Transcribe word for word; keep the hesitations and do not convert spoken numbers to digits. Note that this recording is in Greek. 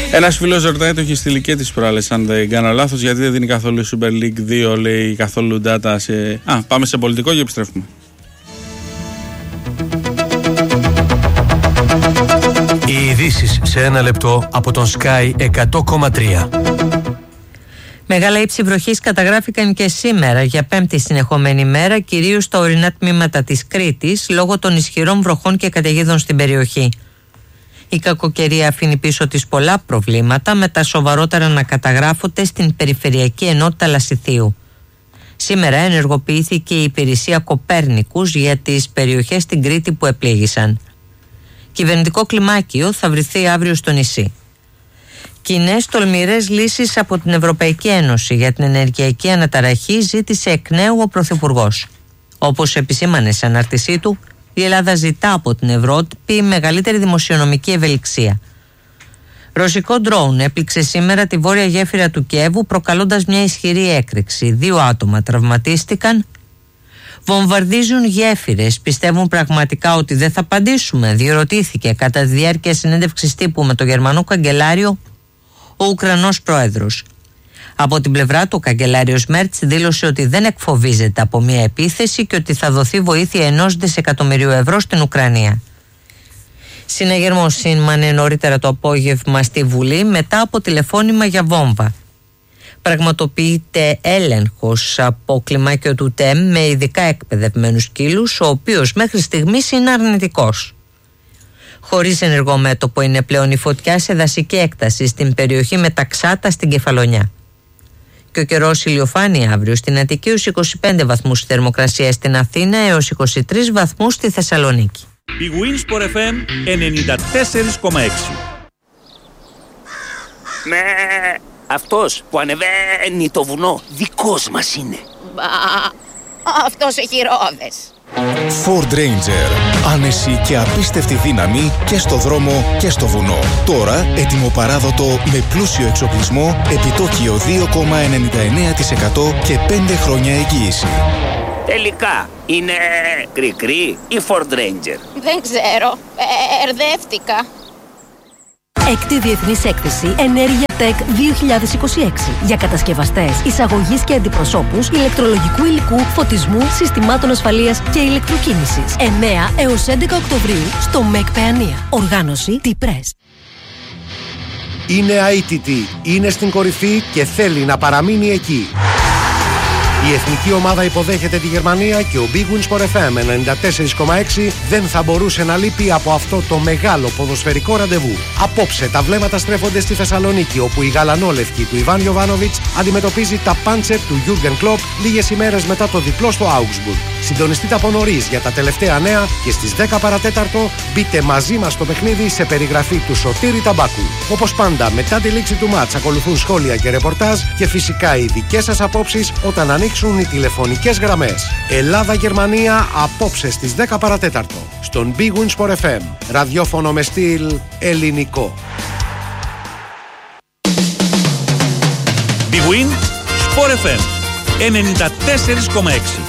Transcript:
Ένας φίλος ρωτάει, το έχει στείλει και τις προάλλες, αν δεν κάνω λάθος, γιατί δεν δίνει καθόλου Super League δύο, λέει, καθόλου data σε... Α, πάμε σε πολιτικό και επιστρέφουμε. Οι ειδήσεις σε ένα λεπτό από τον Sky εκατό κόμμα τρία. Μεγάλα ύψη βροχής καταγράφηκαν και σήμερα για πέμπτη συνεχόμενη μέρα, κυρίως στα ορεινά τμήματα της Κρήτης, λόγω των ισχυρών βροχών και καταιγίδων στην περιοχή. Η κακοκαιρία αφήνει πίσω της πολλά προβλήματα, με τα σοβαρότερα να καταγράφονται στην Περιφερειακή Ενότητα Λασιθίου. Σήμερα ενεργοποιήθηκε η υπηρεσία Κοπέρνικους για τις περιοχές στην Κρήτη που επλήγησαν. Κυβερνητικό κλιμάκιο θα βρεθεί αύριο στο νησί. Κοινές τολμηρές λύσεις από την Ευρωπαϊκή Ένωση για την ενεργειακή αναταραχή ζήτησε εκ νέου ο Πρωθυπουργός. Όπως επισήμανε σε ανάρτησή του, η Ελλάδα ζητά από την Ευρώπη μεγαλύτερη δημοσιονομική ευελιξία. Ρωσικό ντρόουν έπληξε σήμερα τη βόρεια γέφυρα του Κιέβου, προκαλώντας μια ισχυρή έκρηξη. Δύο άτομα τραυματίστηκαν. Βομβαρδίζουν γέφυρες. Πιστεύουν πραγματικά ότι δεν θα απαντήσουμε? Διερωτήθηκε κατά τη διάρκεια συνέντευξης τύπου με τον Γερμανό καγκελάριο ο Ουκρανός πρόεδρος. Από την πλευρά του, ο καγκελάριος Μέρτς δήλωσε ότι δεν εκφοβίζεται από μια επίθεση και ότι θα δοθεί βοήθεια ενός δισεκατομμυρίου ευρώ στην Ουκρανία. Συναγερμός σήμανε νωρίτερα το απόγευμα στη Βουλή μετά από τηλεφώνημα για βόμβα. Πραγματοποιείται έλεγχος από κλιμάκιο του ΤΕΜ με ειδικά εκπαιδευμένους σκύλους, ο οποίος μέχρι στιγμής είναι αρνητικός. Χωρίς ενεργό μέτωπο είναι πλέον η φωτιά σε δασική έκταση στην περιοχή με τα Ξάτα στην Κεφαλονιά. Και ο καιρός ηλιοφάνει αύριο στην Αττική ως είκοσι πέντε βαθμούς θερμοκρασία, στην Αθήνα έως είκοσι τρεις βαθμούς στη Θεσσαλονίκη. Η Winsport εφ εμ ενενήντα τέσσερα κόμμα έξι. Με αυτός που ανεβαίνει το βουνό δικός μας είναι. Μπα, αυτός έχει ρόδες. Ford Ranger. Άνεση και απίστευτη δύναμη και στο δρόμο και στο βουνό. Τώρα έτοιμο παράδοτο με πλούσιο εξοπλισμό, επιτόκιο δύο κόμμα ενενήντα εννέα τοις εκατό και πέντε χρόνια εγγύηση. Τελικά είναι κρικρή ή Ford Ranger? Δεν ξέρω, μπερδεύτηκα. Έκτη Διεθνής Έκθεση Ενέργεια Tech δύο χιλιάδες είκοσι έξι για κατασκευαστές, εισαγωγής και αντιπροσώπους ηλεκτρολογικού υλικού, φωτισμού, συστημάτων ασφαλείας και ηλεκτροκίνησης. εννέα έως έντεκα Οκτωβρίου στο ΜΕΚ Παιανία. Οργάνωση T-Press. Είναι άι τι τι, είναι στην κορυφή και θέλει να παραμείνει εκεί. Η εθνική ομάδα υποδέχεται τη Γερμανία και ο Big Win Sport εφ εμ ενενήντα τέσσερα κόμμα έξι δεν θα μπορούσε να λείπει από αυτό το μεγάλο ποδοσφαιρικό ραντεβού. Απόψε τα βλέμματα στρέφονται στη Θεσσαλονίκη, όπου η γαλανόλευκη του Ιβάν Γιοβάνοβιτς αντιμετωπίζει τα πάντσερ του Γιούργεν Κλοπ λίγες ημέρες μετά το διπλό στο Augsburg. Συντονιστείτε από νωρίς για τα τελευταία νέα και στις δέκα παρατέταρτο μπείτε μαζί μας στο παιχνίδι σε περιγραφή του Σωτήρη Ταμπάκου. Όπως πάντα, μετά τη λήξη του μάτς ακολουθούν σχόλια και ρεπορτάζ και φυσικά οι δικές σας απόψεις όταν ανοίξουν οι τηλεφωνικές γραμμές. Ελλάδα-Γερμανία απόψε στις δέκα παρατέταρτο στον Big Win Sport εφ εμ. Ραδιόφωνο με στυλ ελληνικό. Big Win Sport εφ εμ ενενήντα τέσσερα κόμμα έξι.